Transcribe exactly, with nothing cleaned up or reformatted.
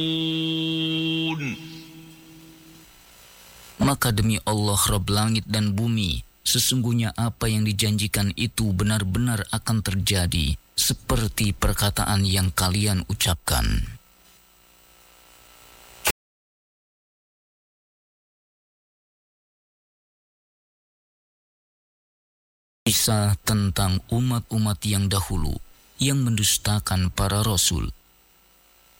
Maka demi Allah Rabb langit dan bumi, sesungguhnya apa yang dijanjikan itu benar-benar akan terjadi seperti perkataan yang kalian ucapkan. Kisah tentang umat-umat yang dahulu yang mendustakan para rasul.